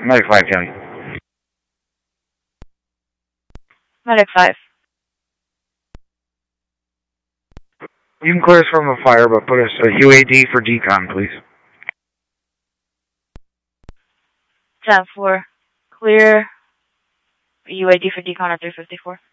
Medic 5, County. Medic 5. You can clear us from the fire, but put us a UAD for decon, please. 10-4. Clear. UAD for decon at 354.